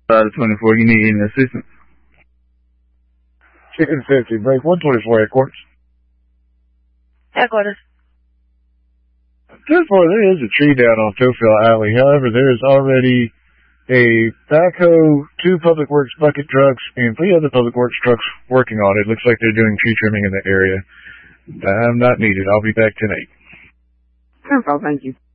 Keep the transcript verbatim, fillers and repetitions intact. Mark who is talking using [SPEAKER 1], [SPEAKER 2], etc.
[SPEAKER 1] Out of twenty-four, you need any assistance?
[SPEAKER 2] Chicken fifty, break one twenty-four headquarters.
[SPEAKER 3] Headquarters.
[SPEAKER 2] ten four, there is a tree down on Towfield Alley. However, there is already a backhoe, two public works bucket trucks, and three other public works trucks working on it. Looks like they're doing tree trimming in the area. I'm not needed. I'll be back tonight.
[SPEAKER 3] No problem, thank you.